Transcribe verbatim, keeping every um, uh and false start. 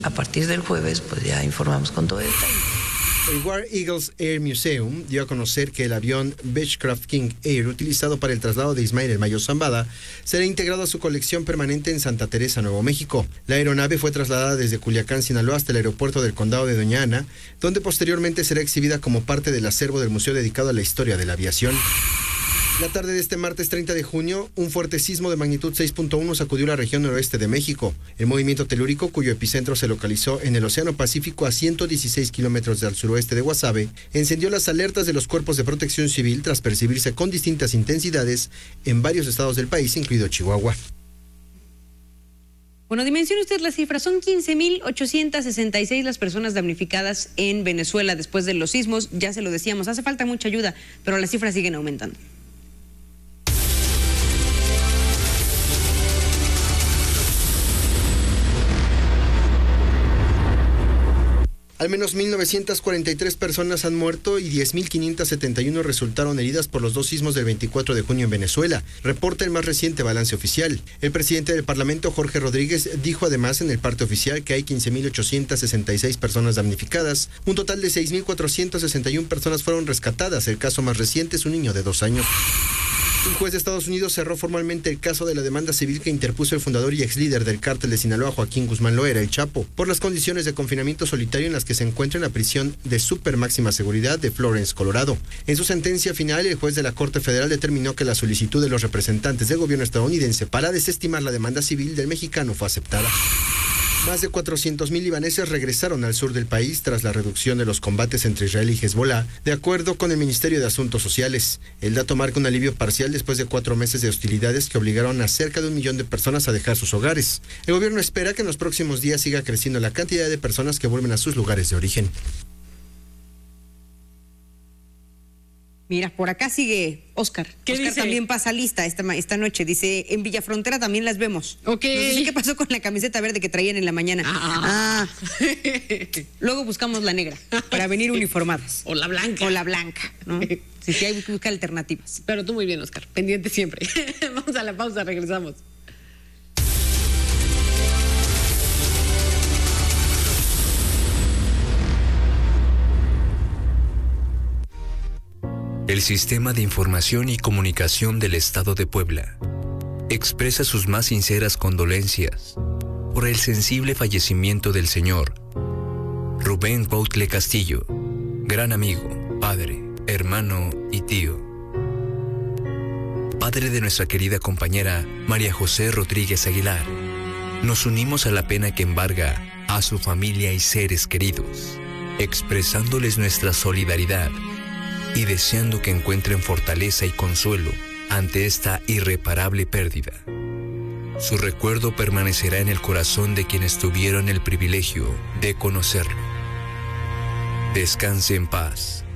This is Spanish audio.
A partir del jueves, pues ya informamos con todo detalle. El War Eagles Air Museum dio a conocer que el avión Beechcraft King Air, utilizado para el traslado de Ismael El Mayo Zambada, será integrado a su colección permanente en Santa Teresa, Nuevo México. La aeronave fue trasladada desde Culiacán, Sinaloa, hasta el aeropuerto del condado de Doña Ana, donde posteriormente será exhibida como parte del acervo del museo dedicado a la historia de la aviación. La tarde de este martes treinta de junio, un fuerte sismo de magnitud seis punto uno sacudió la región noroeste de México. El movimiento telúrico, cuyo epicentro se localizó en el Océano Pacífico a ciento dieciséis kilómetros al suroeste de Guasave, encendió las alertas de los cuerpos de protección civil tras percibirse con distintas intensidades en varios estados del país, incluido Chihuahua. Bueno, dimensione usted las cifras. Son quince mil ochocientas sesenta y seis las personas damnificadas en Venezuela después de los sismos. Ya se lo decíamos, hace falta mucha ayuda, pero las cifras siguen aumentando. Al menos mil novecientas cuarenta y tres personas han muerto y diez mil quinientas setenta y uno resultaron heridas por los dos sismos del veinticuatro de junio en Venezuela, reporta el más reciente balance oficial. El presidente del Parlamento, Jorge Rodríguez, dijo además en el parte oficial que hay quince mil ochocientas sesenta y seis personas damnificadas. Un total de seis mil cuatrocientas sesenta y una personas fueron rescatadas. El caso más reciente es un niño de dos años. Un juez de Estados Unidos cerró formalmente el caso de la demanda civil que interpuso el fundador y ex líder del cártel de Sinaloa, Joaquín Guzmán Loera, el Chapo, por las condiciones de confinamiento solitario en las que se encuentra en la prisión de super máxima seguridad de Florence, Colorado. En su sentencia final, el juez de la Corte Federal determinó que la solicitud de los representantes del gobierno estadounidense para desestimar la demanda civil del mexicano fue aceptada. Más de cuatrocientos mil libaneses regresaron al sur del país tras la reducción de los combates entre Israel y Hezbollah, de acuerdo con el Ministerio de Asuntos Sociales. El dato marca un alivio parcial después de cuatro meses de hostilidades que obligaron a cerca de un millón de personas a dejar sus hogares. El gobierno espera que en los próximos días siga creciendo la cantidad de personas que vuelven a sus lugares de origen. Mira, por acá sigue Oscar. ¿Qué Oscar dice? también pasa lista esta, esta noche. Dice, en Villafrontera también las vemos. Ok. No sé qué pasó con la camiseta verde que traían en la mañana. Ah. Ah. Luego buscamos la negra para venir uniformadas. O la blanca. O la blanca, ¿no? Sí, sí, hay que buscar alternativas. Pero tú muy bien, Oscar. Pendiente siempre. Vamos a la pausa, regresamos. El Sistema de Información y Comunicación del Estado de Puebla expresa sus más sinceras condolencias por el sensible fallecimiento del señor Rubén Cuautle Castillo, gran amigo, padre, hermano y tío. Padre de nuestra querida compañera María José Rodríguez Aguilar, nos unimos a la pena que embarga a su familia y seres queridos, expresándoles nuestra solidaridad y deseando que encuentren fortaleza y consuelo ante esta irreparable pérdida. Su recuerdo permanecerá en el corazón de quienes tuvieron el privilegio de conocerlo. Descanse en paz,